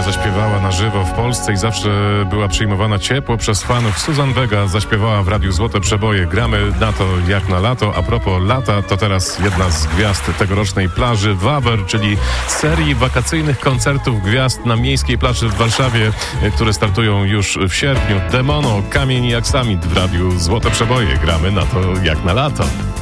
ostatnio zaśpiewała na żywo w Polsce i zawsze była przyjmowana ciepło przez fanów. Susan Vega zaśpiewała w Radiu Złote Przeboje. Gramy na to jak na lato. A propos lata, to teraz jedna z gwiazd tegorocznej plaży Wawer, czyli serii wakacyjnych koncertów gwiazd na miejskiej plaży w Warszawie, które startują już w sierpniu. Demono, Kamień i Aksamit w Radiu Złote Przeboje. Gramy na to jak na lato.